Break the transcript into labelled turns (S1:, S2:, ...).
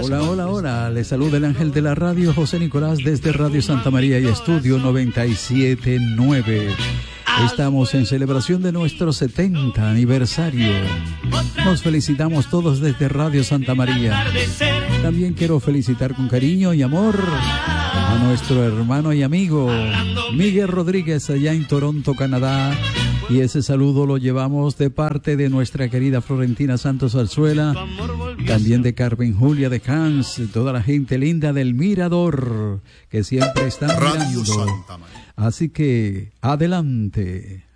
S1: Hola, hola, hola. Les saluda el ángel de la radio, José Nicolás, desde Radio Santa María y Estudio 97.9. Estamos en celebración de nuestro 70 aniversario. Nos felicitamos todos desde Radio Santa María. También quiero felicitar con cariño y amor a nuestro hermano y amigo Miguel Rodríguez allá en Toronto, Canadá. Y ese saludo lo llevamos de parte de nuestra querida Florentina Santos Alzuela, también de Carmen Julia de Hans, de toda la gente linda del Mirador, que siempre están mirando. Así que, adelante.